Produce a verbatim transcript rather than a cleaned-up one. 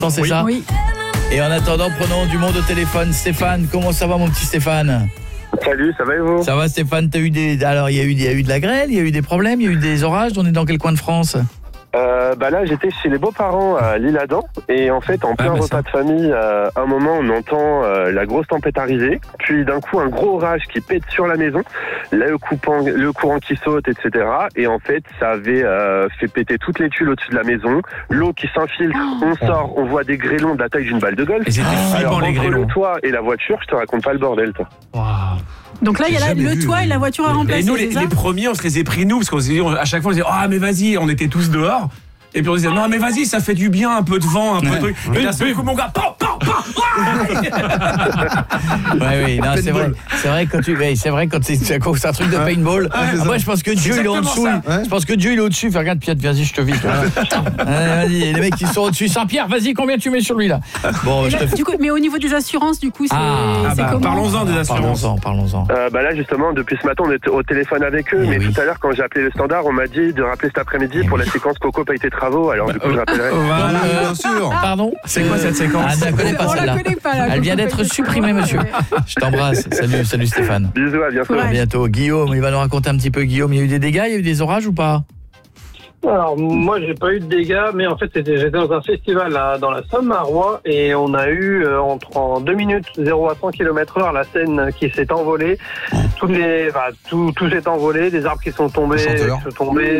c'est oui. ça Oui. Et en attendant, prenons du monde au téléphone. Stéphane, comment ça va mon petit Stéphane? Salut, ça va et vous? Ça va Stéphane, t'as eu des... Alors il y a eu, il y a eu de la grêle, il y a eu des problèmes, il y a eu des orages, on est dans quel coin de France? Euh, bah là, j'étais chez les beaux-parents à l'Isle-Adam et en fait, en plein bah repas ça. de famille, euh, à un moment, on entend euh, la grosse tempête arriver, puis d'un coup, un gros orage qui pète sur la maison, le, coupant, le courant qui saute, et cetera. Et en fait, ça avait euh, fait péter toutes les tuiles au-dessus de la maison, l'eau qui s'infiltre, on sort, on voit des grêlons de la taille d'une balle de golf. Et c'était Alors, flippant les entre grêlons. le toit et la voiture, je te raconte pas le bordel, toi. Waouh. Donc là, il y a J'ai la- jamais le vu, toit oui. et la voiture à remplacer. Et nous, les, c'est ça les premiers, on se les est pris nous, parce qu'on s'est dit, on- à chaque fois, on se disait, ah, mais vas-y, on était tous dehors. Et puis on se disait, non, mais vas-y, ça fait du bien, un peu de vent, un peu de truc. Et d'un seul coup, mon gars, pam, pam, pam, Ouais, oui, non, c'est vrai. C'est vrai quand tu, ouais, c'est vrai quand c'est, c'est un truc de paintball. Après, je pense que Dieu il est en dessous. exactement Je pense que Dieu il est au-dessus. Fais regarde, Pierre, vas-y, je te vise. Allez, vas-y, les mecs qui sont au-dessus. Saint-Pierre, vas-y, combien tu mets sur lui là? Bon, Et je là, te. du coup, mais au niveau des assurances, du coup, c'est Ah, c'est bah, comment? parlons-en des assurances. Parlons-en, parlons-en. Euh, bah là, justement, depuis ce matin, on est au téléphone avec eux, Eh mais oui. tout à l'heure, quand j'ai appelé le standard, on m'a dit de rappeler cet après-midi Eh pour oui. la séquence Coco paye tes travaux. Alors, du coup, je rappellerai. Voilà. Euh, Bien sûr. Pardon. C'est quoi cette séquence? Ah, je la connais pas On la celle-là. connaît pas, là. Elle vient d'être supprimée, monsieur. Je t'embrasse. Salut, salut Stéphane. Bisous, à bientôt. Ouais. À bientôt. Guillaume, il va nous raconter un petit peu. Guillaume, il y a eu des dégâts, il y a eu des orages ou pas? Alors moi j'ai pas eu de dégâts, mais en fait c'était j'étais dans un festival là, dans la Somme à Rouen et on a eu euh, entre en deux minutes zéro à cent kilomètres heure la Seine qui s'est envolée, toutes les enfin, tout tout s'est envolé, des arbres qui sont tombés, Le chanteur. qui sont tombés.